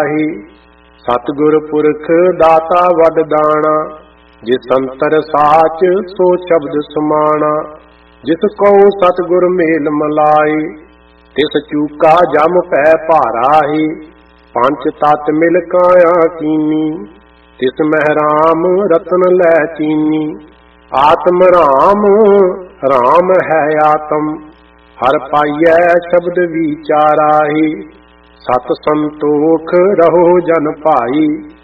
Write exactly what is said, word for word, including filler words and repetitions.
सतगुर पुरख दाता वड दाना, जिस अंतर साच सो शब्द समाना। जिस कौ सतगुर मेल मलाए, तिस चूका जम पै भाराही। पंच तत मिल काया कीनी, तिस मह राम रतन लै चीनी। आत्म राम राम है आत्म, हर पाइयै शब्द विचाराही। सत संतोख रहो जन भाई,